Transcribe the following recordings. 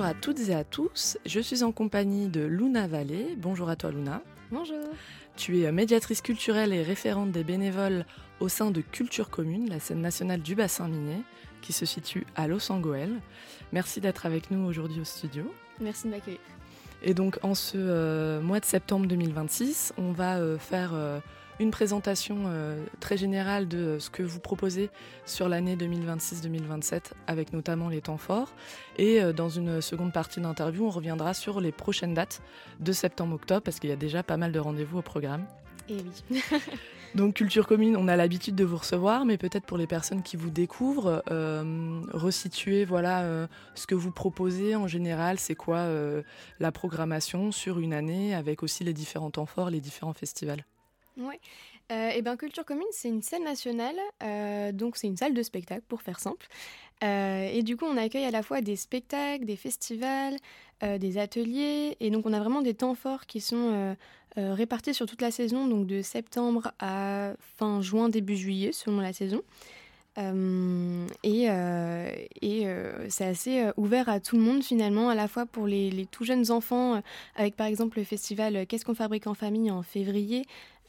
à toutes et à tous, je suis en compagnie de Luna Vallée. Bonjour à toi Luna. Bonjour. Tu es médiatrice culturelle et référente des bénévoles au sein de Culture Commune, la scène nationale du bassin minier, qui se situe à Los-en-Gohelle. Merci d'être avec nous aujourd'hui au studio. Merci de m'accueillir. Et donc en ce mois de septembre 2026, on va faire une présentation très générale de ce que vous proposez sur l'année 2026-2027, avec notamment les temps forts. Et dans une seconde partie d'interview, on reviendra sur les prochaines dates de septembre-octobre, parce qu'il y a déjà pas mal de rendez-vous au programme. Et oui. Donc Culture Commune, on a l'habitude de vous recevoir, mais peut-être pour les personnes qui vous découvrent, resituer ce que vous proposez en général, c'est quoi la programmation sur une année, avec aussi les différents temps forts, les différents festivals. Oui. Culture Commune, c'est une scène nationale, donc c'est une salle de spectacle pour faire simple. Et du coup, on accueille à la fois des spectacles, des festivals, des ateliers, et donc on a vraiment des temps forts qui sont répartis sur toute la saison, donc de septembre à fin juin, début juillet, selon la saison. C'est assez ouvert à tout le monde finalement, à la fois pour les tout jeunes enfants, avec par exemple le festival Qu'est-ce qu'on fabrique en famille en février,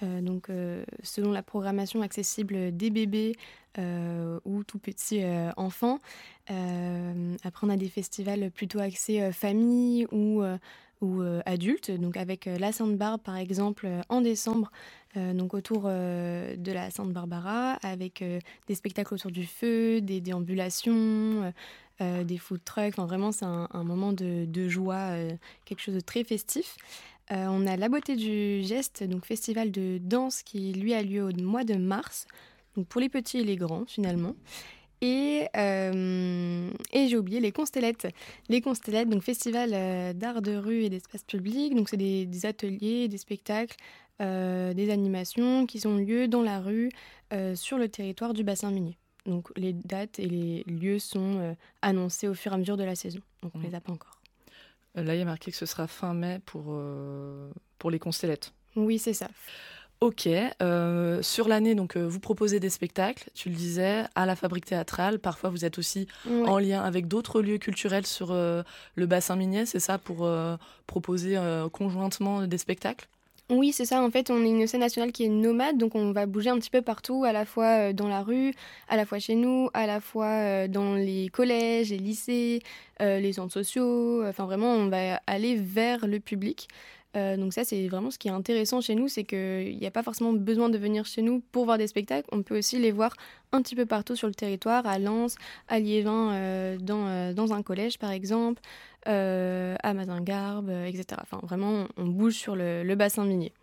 selon la programmation accessible des bébés ou tout petits enfants. Après on a des festivals plutôt axés famille ou adultes, donc avec la Sainte-Barbe par exemple en décembre, donc autour de la Sainte-Barbara, avec des spectacles autour du feu, des déambulations, des food trucks. Enfin, vraiment, c'est un moment de joie, quelque chose de très festif. On a La Beauté du Geste, donc festival de danse qui, lui, a lieu au mois de mars, donc pour les petits et les grands, finalement. Et j'ai oublié les Constellettes. Les Constellettes, donc festival d'art de rue et d'espace public. Donc c'est des ateliers, des spectacles, des animations qui ont lieu dans la rue sur le territoire du bassin minier. Donc les dates et les lieux sont annoncés au fur et à mesure de la saison. Donc on ne les a pas encore. Là, il y a marqué que ce sera fin mai pour les Constellettes. Oui, c'est ça. Ok, sur l'année, donc vous proposez des spectacles, tu le disais, à la Fabrique théâtrale. Parfois, vous êtes aussi en lien avec d'autres lieux culturels sur le bassin minier, c'est ça, pour proposer conjointement des spectacles ? Oui, c'est ça. En fait, on est une scène nationale qui est nomade, donc on va bouger un petit peu partout, à la fois dans la rue, à la fois chez nous, à la fois dans les collèges, les lycées, les centres sociaux. Enfin, vraiment, on va aller vers le public. Donc ça, c'est vraiment ce qui est intéressant chez nous, c'est qu'il n'y a pas forcément besoin de venir chez nous pour voir des spectacles. On peut aussi les voir un petit peu partout sur le territoire, à Lens, à Liévin, dans un collège par exemple, à Mazingarbe, etc. Enfin, vraiment, on bouge sur le bassin minier.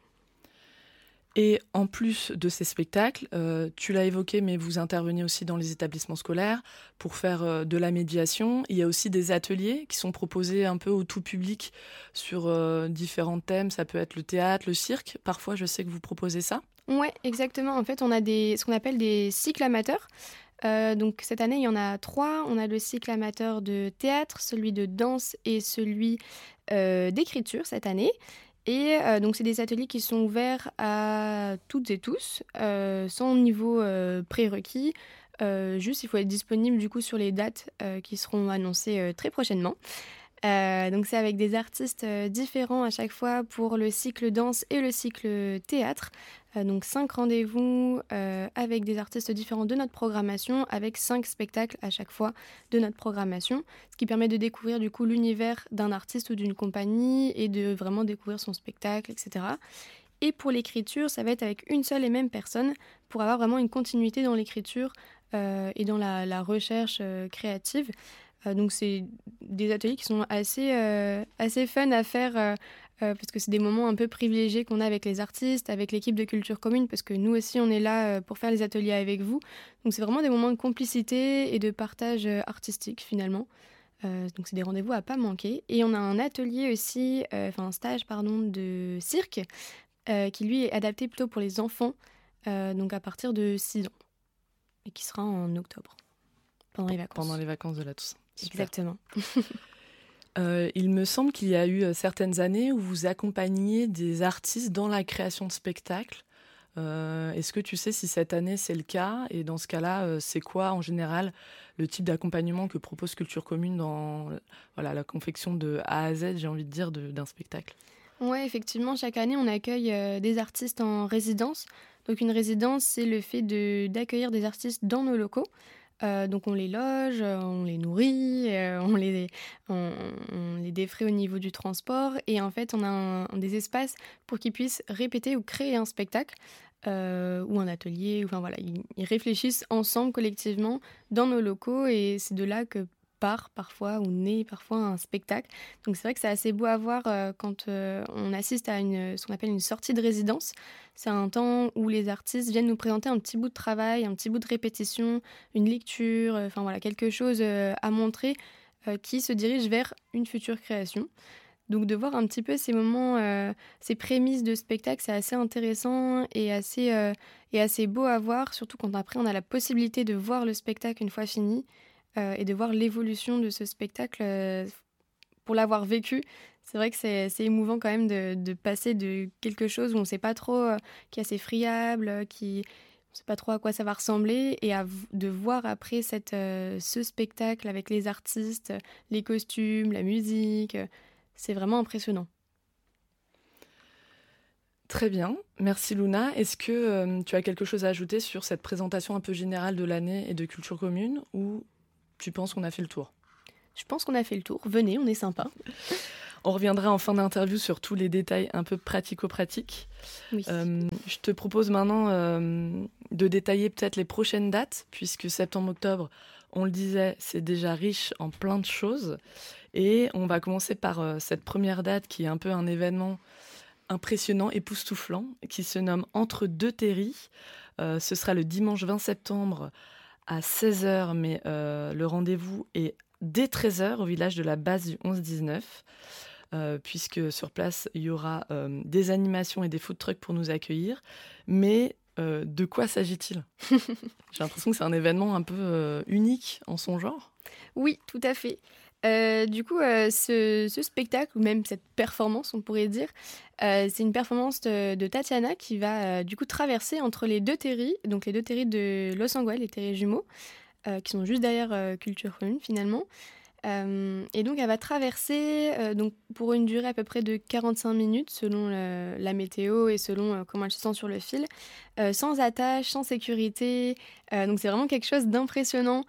Et en plus de ces spectacles, tu l'as évoqué, mais vous intervenez aussi dans les établissements scolaires pour faire de la médiation. Il y a aussi des ateliers qui sont proposés un peu au tout public sur différents thèmes. Ça peut être le théâtre, le cirque. Parfois, je sais que vous proposez ça. Oui, exactement. En fait, on a ce qu'on appelle des cycles amateurs. Donc cette année, il y en a 3. On a le cycle amateur de théâtre, celui de danse et celui d'écriture cette année. Et donc, c'est des ateliers qui sont ouverts à toutes et tous, sans niveau prérequis. Juste, il faut être disponible du coup sur les dates qui seront annoncées très prochainement. Donc, c'est avec des artistes différents à chaque fois pour le cycle danse et le cycle théâtre. Donc 5 rendez-vous avec des artistes différents de notre programmation, avec 5 spectacles à chaque fois de notre programmation, ce qui permet de découvrir du coup l'univers d'un artiste ou d'une compagnie et de vraiment découvrir son spectacle, etc. Et pour l'écriture, ça va être avec une seule et même personne pour avoir vraiment une continuité dans l'écriture et dans la recherche créative. Donc c'est des ateliers qui sont assez fun à faire parce que c'est des moments un peu privilégiés qu'on a avec les artistes, avec l'équipe de Culture Commune, parce que nous aussi on est là pour faire les ateliers avec vous. Donc c'est vraiment des moments de complicité et de partage artistique finalement. Donc c'est des rendez-vous à pas manquer. Et on a un atelier aussi, un stage de cirque qui lui est adapté plutôt pour les enfants, donc à partir de 6 ans, et qui sera en octobre, pendant les vacances. Pendant les vacances de la Toussaint. Super. Exactement. Il me semble qu'il y a eu certaines années où vous accompagniez des artistes dans la création de spectacles. Est-ce que tu sais si cette année c'est le cas? Et dans ce cas-là, c'est quoi en général le type d'accompagnement que propose Culture Commune dans la confection de A à Z, j'ai envie de dire, d'un spectacle? Ouais, effectivement, chaque année, on accueille des artistes en résidence. Donc une résidence, c'est le fait d'accueillir des artistes dans nos locaux. Donc on les loge, on les nourrit, on les défraie au niveau du transport et en fait on a des espaces pour qu'ils puissent répéter ou créer un spectacle ou un atelier. Enfin voilà, ils réfléchissent ensemble collectivement dans nos locaux et c'est de là que part parfois ou naît parfois un spectacle. Donc c'est vrai que c'est assez beau à voir quand on assiste à ce qu'on appelle une sortie de résidence. C'est un temps où les artistes viennent nous présenter un petit bout de travail, un petit bout de répétition, une lecture, enfin voilà, quelque chose à montrer qui se dirige vers une future création. Donc de voir un petit peu ces moments, ces prémices de spectacle, c'est assez intéressant et assez beau à voir, surtout quand après on a la possibilité de voir le spectacle une fois fini et de voir l'évolution de ce spectacle pour l'avoir vécu. C'est vrai que c'est émouvant quand même de passer de quelque chose où on ne sait pas trop, qui est assez friable, on ne sait pas trop à quoi ça va ressembler, et de voir après ce spectacle avec les artistes, les costumes, la musique. C'est vraiment impressionnant. Très bien, merci Luna. Est-ce que tu as quelque chose à ajouter sur cette présentation un peu générale de l'année et de Culture Commune, ou tu penses qu'on a fait le tour? Je pense qu'on a fait le tour. Venez, on est sympa. On reviendra en fin d'interview sur tous les détails un peu pratico-pratiques. Oui. Je te propose maintenant de détailler peut-être les prochaines dates, puisque septembre-octobre, on le disait, c'est déjà riche en plein de choses. Et on va commencer par cette première date qui est un peu un événement impressionnant, époustouflant, qui se nomme Entre deux terris. Ce sera le dimanche 20 septembre à 16h, mais le rendez-vous est dès 13h au village de la Base du 11-19, puisque sur place, il y aura des animations et des food trucks pour nous accueillir. Mais de quoi s'agit-il? J'ai l'impression que c'est un événement un peu unique en son genre. Oui, tout à fait. Du coup, ce spectacle, ou même cette performance, on pourrait dire, c'est une performance de Tatiana qui va du coup traverser entre les deux terris, donc les deux terris de Los Angeles, les terris jumeaux, qui sont juste derrière Culture Commune finalement. Et donc elle va traverser donc pour une durée à peu près de 45 minutes selon la météo et selon comment elle se sent sur le fil, sans attache, sans sécurité. Donc c'est vraiment quelque chose d'impressionnant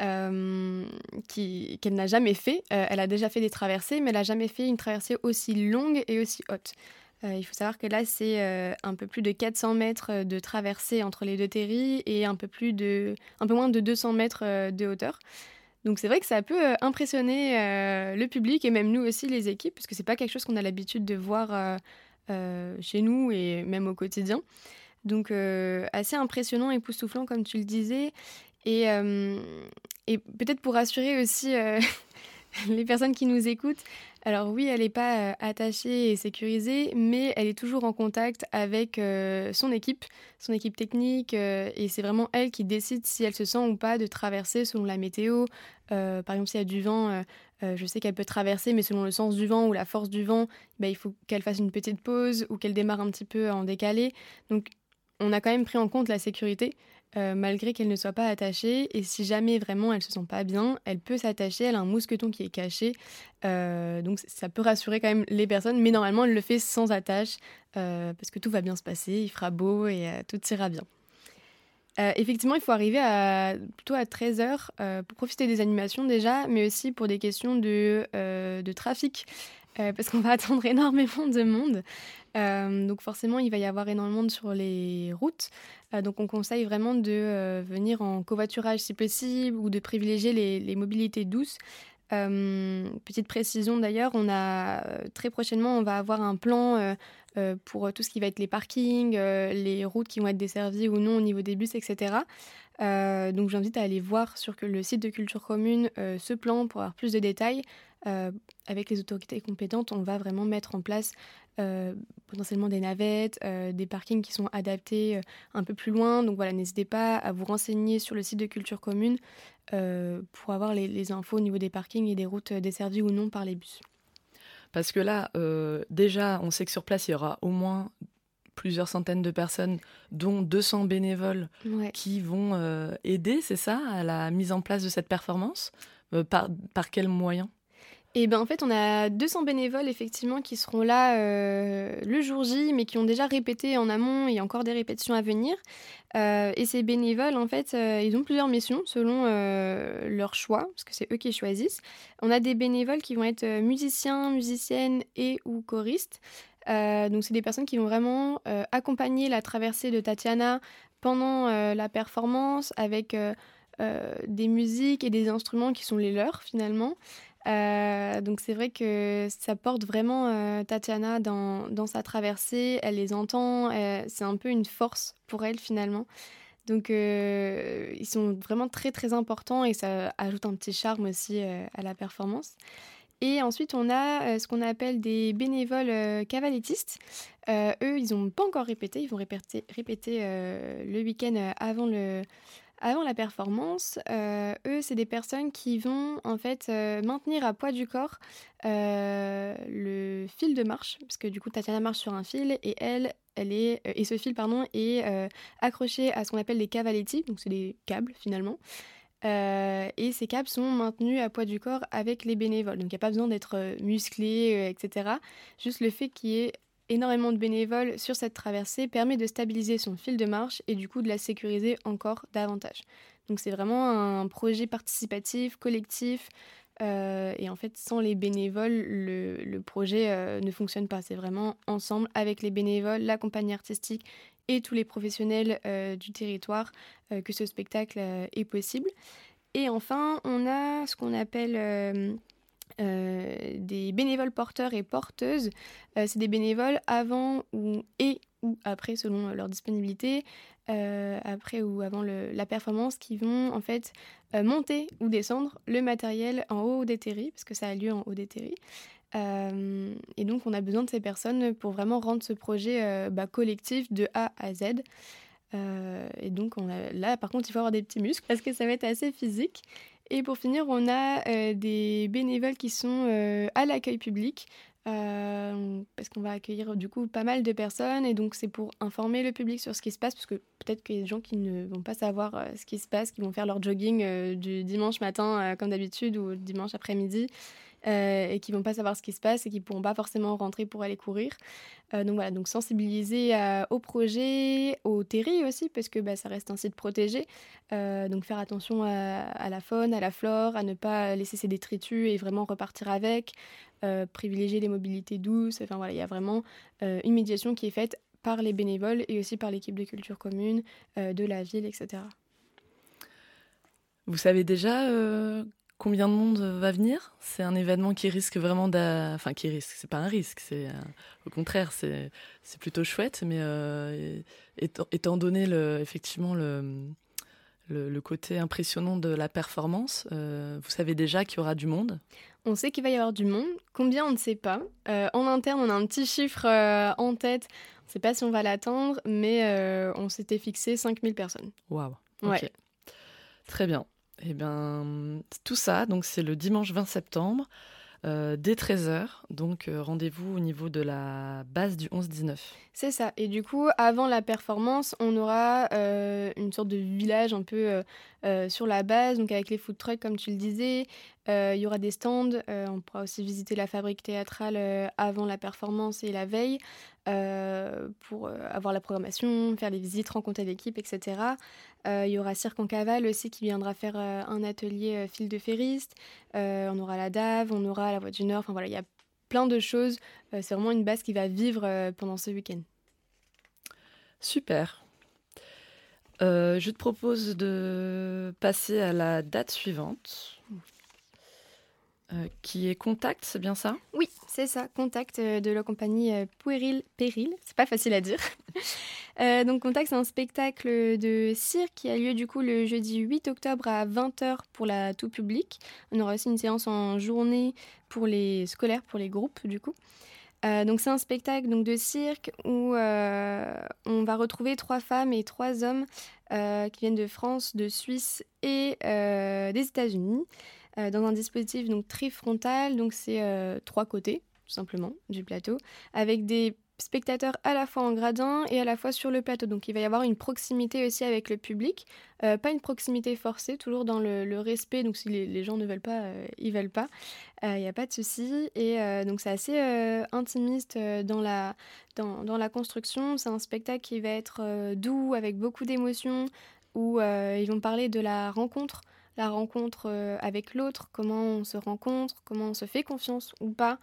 qu'elle n'a jamais fait. Elle a déjà fait des traversées, mais elle n'a jamais fait une traversée aussi longue et aussi haute. Il faut savoir que là, c'est un peu plus de 400 mètres de traversée entre les deux terris et un peu moins de 200 mètres de hauteur. Donc c'est vrai que ça peut impressionner le public et même nous aussi, les équipes, parce que c'est pas quelque chose qu'on a l'habitude de voir chez nous et même au quotidien. Donc assez impressionnant, époustouflant comme tu le disais. Et peut-être pour rassurer aussi les personnes qui nous écoutent, alors oui, elle n'est pas attachée et sécurisée, mais elle est toujours en contact avec son équipe technique, et c'est vraiment elle qui décide si elle se sent ou pas de traverser selon la météo. Par exemple, s'il y a du vent, je sais qu'elle peut traverser, mais selon le sens du vent ou la force du vent, il faut qu'elle fasse une petite pause ou qu'elle démarre un petit peu en décalé. Donc, on a quand même pris en compte la sécurité. Malgré qu'elle ne soit pas attachée, et si jamais vraiment elle se sent pas bien, elle peut s'attacher, elle a un mousqueton qui est caché, donc ça peut rassurer quand même les personnes, mais normalement elle le fait sans attache, parce que tout va bien se passer, il fera beau et tout ira bien. Effectivement, il faut arriver plutôt à 13h pour profiter des animations déjà, mais aussi pour des questions de trafic, parce qu'on va attendre énormément de monde. Donc forcément, il va y avoir énormément de monde sur les routes. Donc on conseille vraiment de venir en covoiturage si possible ou de privilégier les mobilités douces. Petite précision d'ailleurs, très prochainement, on va avoir un plan pour tout ce qui va être les parkings, les routes qui vont être desservies ou non au niveau des bus, etc. Donc j'invite à aller voir sur le site de Culture Commune ce plan pour avoir plus de détails. Avec les autorités compétentes, on va vraiment mettre en place potentiellement des navettes, des parkings qui sont adaptés un peu plus loin. Donc voilà, n'hésitez pas à vous renseigner sur le site de Culture Commune pour avoir les infos au niveau des parkings et des routes desservies ou non par les bus. Parce que là, déjà, on sait que sur place, il y aura au moins plusieurs centaines de personnes, dont 200 bénévoles qui vont aider, c'est ça, à la mise en place de cette performance. Par quels moyens ? Et ben en fait, on a 200 bénévoles effectivement qui seront là le jour J, mais qui ont déjà répété en amont. Il y a encore des répétitions à venir. Et ces bénévoles, en fait, ils ont plusieurs missions selon leur choix, parce que c'est eux qui choisissent. On a des bénévoles qui vont être musiciens, musiciennes et ou choristes. Donc c'est des personnes qui vont vraiment accompagner la traversée de Tatiana pendant la performance avec des musiques et des instruments qui sont les leurs finalement. Donc c'est vrai que ça porte vraiment Tatiana dans sa traversée, elle les entend, c'est un peu une force pour elle finalement. Donc ils sont vraiment très très importants et ça ajoute un petit charme aussi à la performance. Et ensuite on a ce qu'on appelle des bénévoles cavalettistes. Eux ils n'ont pas encore répété, ils vont répéter le week-end avant la performance. Eux, c'est des personnes qui vont en fait maintenir à poids du corps le fil de marche, parce que du coup Tatiana marche sur un fil et et ce fil est accroché à ce qu'on appelle des cavaletti, donc c'est des câbles finalement. Et ces câbles sont maintenus à poids du corps avec les bénévoles, donc il n'y a pas besoin d'être musclé, etc. Juste le fait qu'il y ait énormément de bénévoles sur cette traversée permet de stabiliser son fil de marche et du coup de la sécuriser encore davantage. Donc c'est vraiment un projet participatif, collectif, et en fait sans les bénévoles, le projet ne fonctionne pas. C'est vraiment ensemble avec les bénévoles, la compagnie artistique et tous les professionnels du territoire que ce spectacle est possible. Et enfin, on a ce qu'on appelle des bénévoles porteurs et porteuses. C'est des bénévoles avant ou après, selon leur disponibilité, après ou avant la performance, qui vont en fait monter ou descendre le matériel en haut des terris, parce que ça a lieu en haut des terris. Et donc, on a besoin de ces personnes pour vraiment rendre ce projet collectif de A à Z. Et donc, là, par contre, il faut avoir des petits muscles parce que ça va être assez physique. Et pour finir, on a des bénévoles qui sont à l'accueil public, parce qu'on va accueillir du coup pas mal de personnes, et donc c'est pour informer le public sur ce qui se passe, parce que peut-être qu'il y a des gens qui ne vont pas savoir ce qui se passe, qui vont faire leur jogging du dimanche matin comme d'habitude ou dimanche après-midi, et qui vont pas savoir ce qui se passe et qui pourront pas forcément rentrer pour aller courir. Donc voilà, donc sensibiliser au projet, aux terris aussi, parce que ça reste un site protégé. Donc faire attention à la faune, à la flore, à ne pas laisser ses détritus et vraiment repartir avec, privilégier les mobilités douces. Enfin voilà, il y a vraiment une médiation qui est faite par les bénévoles et aussi par l'équipe de culture commune de la ville, etc. Vous savez déjà combien de monde va venir ? C'est un événement qui risque vraiment Enfin, qui risque, c'est pas un risque, au contraire, c'est plutôt chouette, mais étant donné effectivement le côté impressionnant de la performance, vous savez déjà qu'il y aura du monde ? On sait qu'il va y avoir du monde. Combien, on ne sait pas. En interne, on a un petit chiffre en tête. On ne sait pas si on va l'atteindre, mais on s'était fixé 5000 personnes. Waouh, ok. Ouais. Très bien. Eh bien, tout ça, donc c'est le dimanche 20 septembre, dès 13h. Donc, rendez-vous au niveau de la base du 11-19. C'est ça. Et du coup, avant la performance, on aura une sorte de village un peu sur la base, donc avec les food trucks, comme tu le disais. Il y aura des stands. On pourra aussi visiter la fabrique théâtrale avant la performance et la veille pour avoir la programmation, faire les visites, rencontrer l'équipe, etc. Il y aura Cirque en Cavale aussi qui viendra faire un atelier fil de ferriste. On aura la DAV, on aura la Voix du Nord. Enfin voilà, il y a plein de choses. C'est vraiment une base qui va vivre pendant ce week-end. Super. Je te propose de passer à la date suivante, qui est Contact, c'est bien ça ? Oui, c'est ça, Contact de la compagnie Péril, c'est pas facile à dire. Donc Contact, c'est un spectacle de cirque qui a lieu du coup le jeudi 8 octobre à 20h pour la tout public. On aura aussi une séance en journée pour les scolaires, pour les groupes du coup. Donc c'est un spectacle donc, de cirque où on va retrouver 3 femmes et 3 hommes qui viennent de France, de Suisse et des États-Unis. Dans un dispositif donc trifrontal, donc c'est 3 côtés tout simplement du plateau, avec des spectateurs à la fois en gradin et à la fois sur le plateau. Donc il va y avoir une proximité aussi avec le public, pas une proximité forcée, toujours dans le respect. Donc si les gens ne veulent pas, ils veulent pas. Il n'y a pas de souci. Et donc c'est assez intimiste dans la construction. C'est un spectacle qui va être doux, avec beaucoup d'émotions, où ils vont parler de la rencontre avec l'autre, comment on se rencontre, comment on se fait confiance ou pas,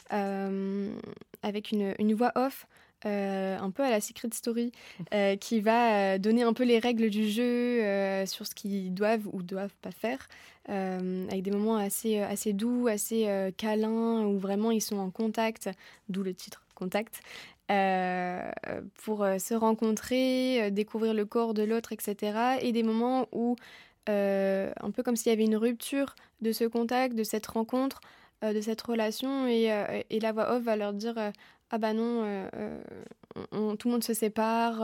avec une voix off, un peu à la Secret Story, qui va donner un peu les règles du jeu sur ce qu'ils doivent ou doivent pas faire, avec des moments assez doux, assez câlins, où vraiment ils sont en contact, d'où le titre Contact, pour se rencontrer, découvrir le corps de l'autre, etc. Et des moments où, un peu comme s'il y avait une rupture de ce contact, de cette rencontre, de cette relation, et la voix off va leur dire ah bah non, tout le monde se sépare,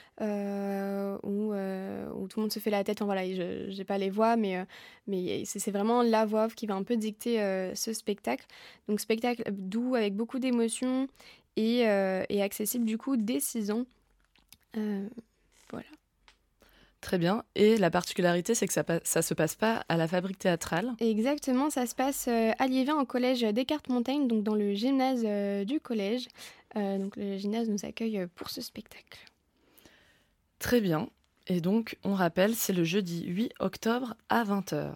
ou tout le monde se fait la tête. Enfin, voilà, je n'ai pas les voix, mais c'est vraiment la voix off qui va un peu dicter ce spectacle. Donc spectacle doux, avec beaucoup d'émotions, et accessible du coup dès 6 ans. Voilà. Très bien. Et la particularité, c'est que ça se passe pas à la Fabrique théâtrale. Exactement, ça se passe à Liévin, au collège Descartes-Montaigne, donc dans le gymnase du collège. Donc le gymnase nous accueille pour ce spectacle. Très bien. Et donc, on rappelle, c'est le jeudi 8 octobre à 20h.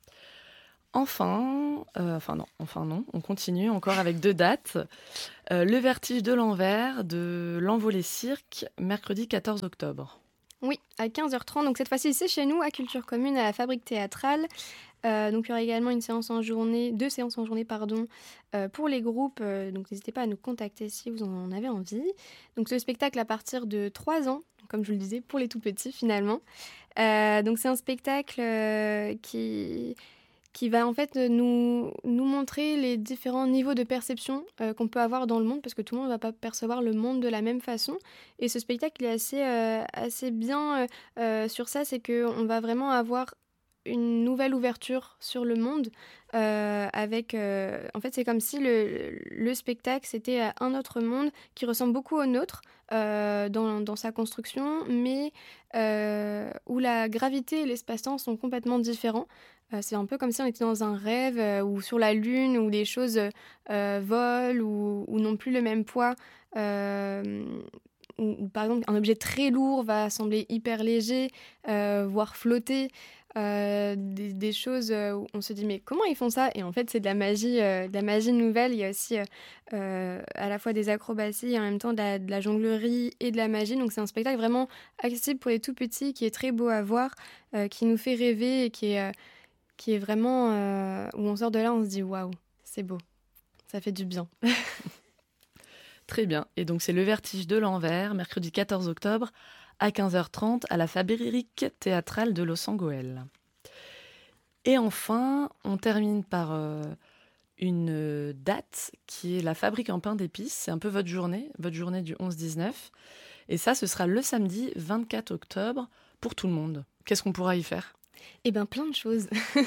Enfin non, on continue encore avec 2 dates. Le Vertige de l'Envers de l'Envolée Cirque, mercredi 14 octobre. Oui, à 15h30. Donc cette fois-ci, c'est chez nous, à Culture Commune, à la Fabrique théâtrale. Donc il y aura également deux séances en journée, pour les groupes. Donc n'hésitez pas à nous contacter si vous en avez envie. Donc ce spectacle à partir de 3 ans, comme je vous le disais, pour les tout petits finalement. Donc c'est un spectacle qui va en fait nous montrer les différents niveaux de perception qu'on peut avoir dans le monde, parce que tout le monde ne va pas percevoir le monde de la même façon. Et ce spectacle est assez bien sur ça, c'est qu'on va vraiment avoir une nouvelle ouverture sur le monde, en fait c'est comme si le spectacle c'était un autre monde qui ressemble beaucoup au nôtre dans sa construction, mais où la gravité et l'espace-temps sont complètement différents. C'est un peu comme si on était dans un rêve, ou sur la lune, où les choses volent ou n'ont plus le même poids, où par exemple un objet très lourd va sembler hyper léger, voire flotter. Des choses où on se dit mais comment ils font ça, et en fait c'est de la magie nouvelle. Il y a aussi à la fois des acrobaties et en même temps de la jonglerie et de la magie. Donc c'est un spectacle vraiment accessible pour les tout petits, qui est très beau à voir, qui nous fait rêver, et qui est vraiment où on sort de là, on se dit waouh, c'est beau, ça fait du bien. Très bien. Et donc c'est le Vertige de l'Envers, mercredi 14 octobre à 15h30 à la Fabrique théâtrale de Los-Angeles. Et enfin, on termine par une date qui est la Fabrique en pain d'épices. C'est un peu votre journée du 11-19. Et ça, ce sera le samedi 24 octobre pour tout le monde. Qu'est-ce qu'on pourra y faire ? Eh bien, plein de choses.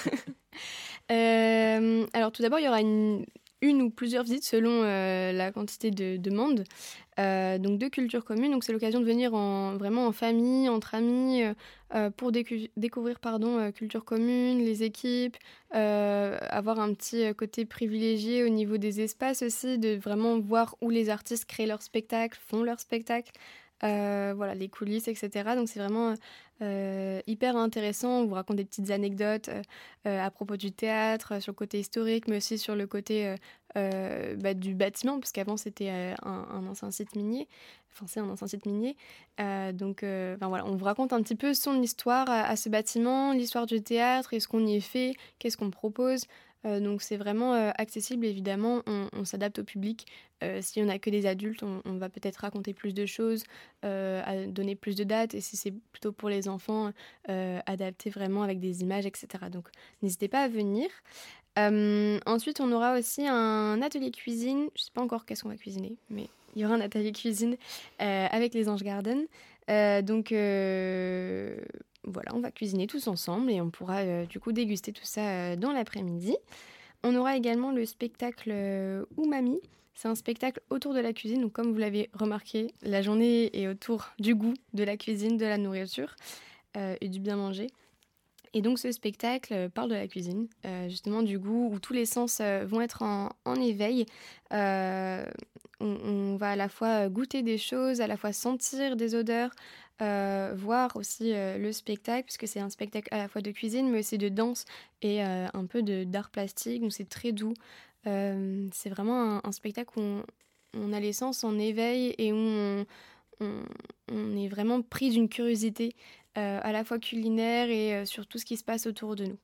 Alors tout d'abord, il y aura une ou plusieurs visites selon la quantité de demandes. Donc de Culture Commune, donc c'est l'occasion de venir vraiment en famille, entre amis, pour découvrir Culture Commune, les équipes, avoir un petit côté privilégié au niveau des espaces aussi, de vraiment voir où les artistes créent leur spectacle, font leur spectacle, voilà, les coulisses, etc. Donc c'est vraiment hyper intéressant. On vous raconte des petites anecdotes à propos du théâtre, sur le côté historique, mais aussi sur le côté du bâtiment, parce qu'avant c'était un ancien site minier. Enfin, c'est un ancien site minier. Donc voilà, on vous raconte un petit peu son histoire à ce bâtiment, l'histoire du théâtre, et ce qu'on y fait, qu'est-ce qu'on propose. Donc c'est vraiment accessible, évidemment, on s'adapte au public. Si on n'a que des adultes, on va peut-être raconter plus de choses, donner plus de dates, et si c'est plutôt pour les enfants, adapter vraiment avec des images, etc. Donc n'hésitez pas à venir. Ensuite, on aura aussi un atelier cuisine. Je ne sais pas encore qu'est-ce qu'on va cuisiner, mais il y aura un atelier cuisine avec les Anges Garden. Voilà, on va cuisiner tous ensemble, et on pourra du coup déguster tout ça dans l'après-midi. On aura également le spectacle Umami. C'est un spectacle autour de la cuisine. Donc, comme vous l'avez remarqué, la journée est autour du goût, de la cuisine, de la nourriture et du bien manger. Et donc, ce spectacle parle de la cuisine, justement du goût, où tous les sens vont être en éveil. On va à la fois goûter des choses, à la fois sentir des odeurs, voir aussi le spectacle, puisque c'est un spectacle à la fois de cuisine, mais aussi de danse et un peu d'art plastique. Donc, c'est très doux. C'est vraiment un spectacle où on a les sens en éveil et où on est vraiment pris d'une curiosité à la fois culinaire et sur tout ce qui se passe autour de nous.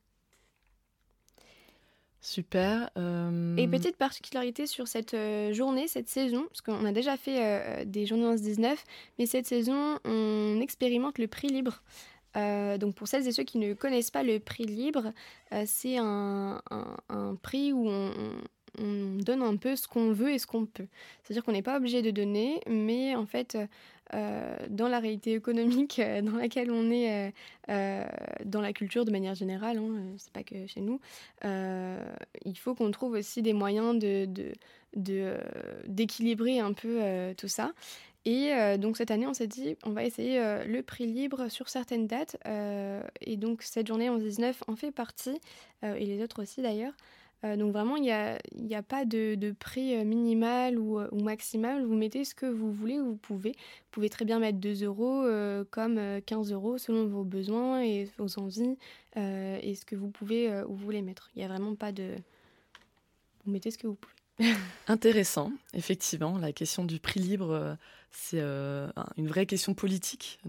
Super. Et petite particularité sur cette journée, cette saison, parce qu'on a déjà fait des journées 11-19, mais cette saison, on expérimente le prix libre. Donc pour celles et ceux qui ne connaissent pas le prix libre, c'est un prix où on donne un peu ce qu'on veut et ce qu'on peut. C'est-à-dire qu'on n'est pas obligé de donner, mais en fait, dans la réalité économique dans laquelle on est, dans la culture de manière générale, hein, c'est pas que chez nous, il faut qu'on trouve aussi des moyens d'équilibrer un peu tout ça. Et donc cette année, on s'est dit, on va essayer le prix libre sur certaines dates. Et donc cette journée 11-19 en fait partie, et les autres aussi d'ailleurs. Donc vraiment, il y a pas de prix minimal ou maximal. Vous mettez ce que vous voulez, vous pouvez. Vous pouvez très bien mettre 2 euros comme 15 euros selon vos besoins et vos envies et ce que vous pouvez ou vous voulez mettre. Il n'y a vraiment pas de... Vous mettez ce que vous pouvez. Intéressant, effectivement. La question du prix libre, c'est une vraie question politique